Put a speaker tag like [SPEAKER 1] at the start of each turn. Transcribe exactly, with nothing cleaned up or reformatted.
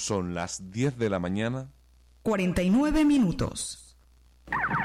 [SPEAKER 1] Son las diez de la mañana.
[SPEAKER 2] cuarenta y nueve minutos.